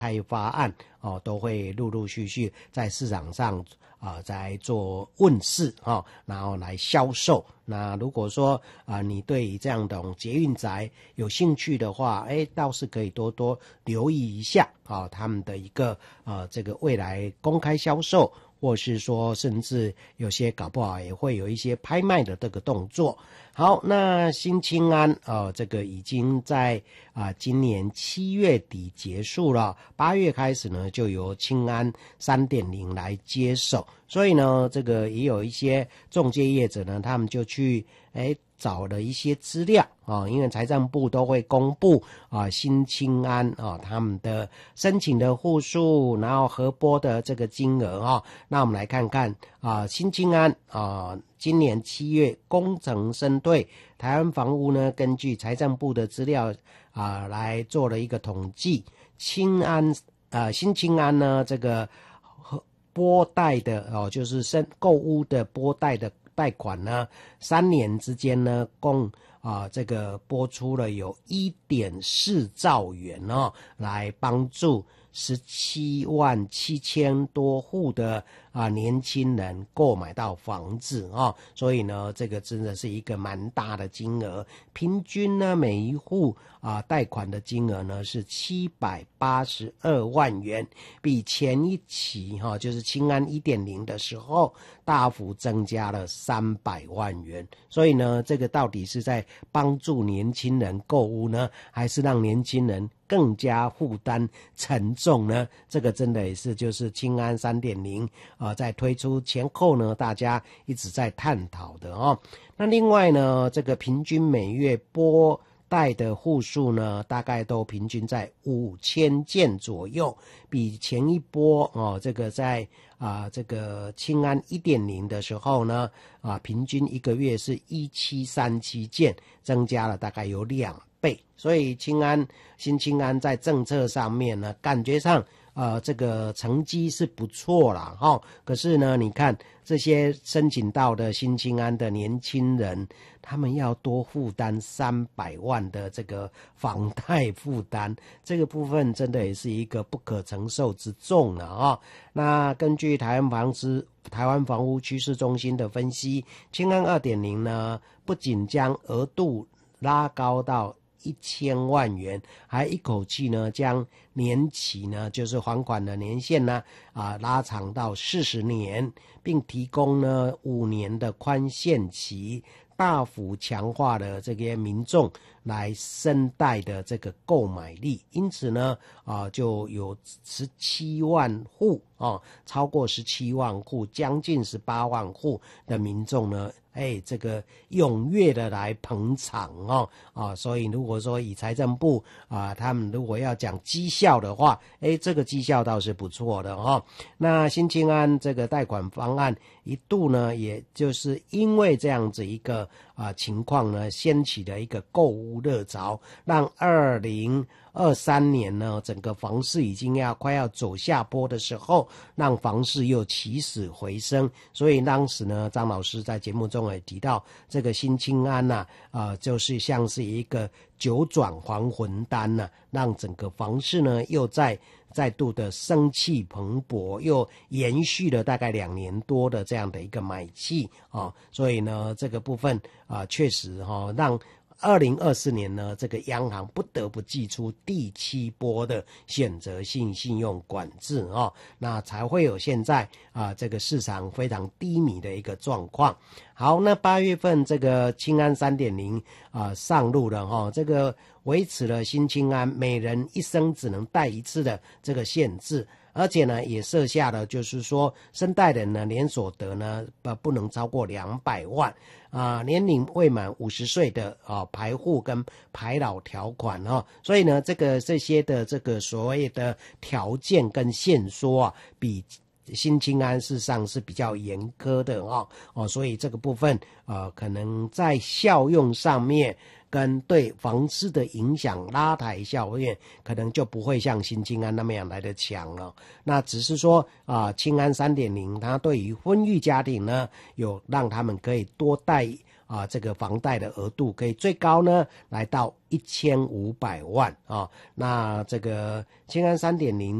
开发案都会陆陆续续在市场上在做问世然后来销售。那如果说你对于这样的捷运宅有兴趣的话，倒是可以多多留意一下他们的一个这个未来公开销售，或是说甚至有些搞不好也会有一些拍卖的这个动作。好，那新青安这个已经在今年7月底结束了，8月开始呢就由青安 3.0 来接手，所以呢这个也有一些仲介业者呢，他们就去找了一些资料因为财政部都会公布新青安他们的申请的户数，然后核拨的这个金额那我们来看看新青安今年7月工程生对台湾房屋呢，根据财政部的资料来做了一个统计，新青安呢这个拨贷的就是购屋的拨贷的贷款呢，3年之间呢共这个拨出了有 1.4 兆元来帮助17万7千多户的年轻人购买到房子所以呢这个真的是一个蛮大的金额，平均呢每一户贷款的金额呢是782万元，比前一期就是青安 1.0 的时候大幅增加了300万元。所以呢这个到底是在帮助年轻人购屋呢，还是让年轻人更加负担沉重呢？这个真的也是就是青安 3.0 在推出前后呢大家一直在探讨的那另外呢这个平均每月拨贷的户数呢大概都平均在5000件左右，比前一波这个在这个青安 1.0 的时候呢平均一个月是1737件，增加了大概有2倍。所以新青安在政策上面呢感觉上这个成绩是不错啦可是呢你看这些申请到的新青安的年轻人，他们要多负担300万的这个房贷负担，这个部分真的也是一个不可承受之重了那根据台湾房屋趋势中心的分析，青安 2.0 呢不仅将额度拉高到1000万元，还一口气呢将年期呢就是还款的年限呢拉长到40年，并提供呢5年的宽限期，大幅强化了这些民众来申贷的这个购买力。因此呢就有17万户超过17万户，将近18万户的民众呢这个踊跃的来捧场所以如果说以财政部他们如果要讲绩效的话这个绩效倒是不错的那新青安这个贷款方案一度呢也就是因为这样子一个情况呢掀起了一个购屋热潮，让2023年呢整个房市已经快要走下坡的时候，让房市又起死回生。所以当时呢张老师在节目中也提到，这个新青安就是像是一个九转还魂丹让整个房市呢又再度的生气蓬勃，又延续了大概2年多的这样的一个买气所以呢这个部分确实让2024年呢这个央行不得不祭出第7波的选择性信用管制那才会有现在这个市场非常低迷的一个状况。好，那8月份这个青安 3.0 上路了这个维持了新青安每人一生只能贷1次的这个限制，而且呢也设下了就是说申贷人呢年所得呢不能超过200万年龄未满50岁的排户跟排老条款所以呢这些的这个所谓的条件跟限缩比新青安事实上是比较严苛的所以这个部分可能在效用上面跟对房市的影响拉抬效应可能就不会像新青安那么样来的强了。那只是说青安 3.0 它对于婚育家庭呢有让他们可以多贷这个房贷的额度可以最高呢来到1500万啊。那这个青安3.0